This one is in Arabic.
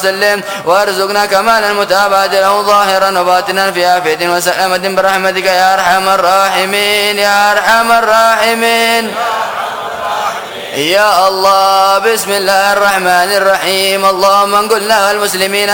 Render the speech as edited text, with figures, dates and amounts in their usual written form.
وسلم وارزقنا كمال المتابعة له ظاهرا وباطنا في عافية وسلامة برحمتك يا أرحم الراحمين يا أرحم الراحمين يا الله. بسم الله الرحمن الرحيم. اللهم انقلنا والمسلمين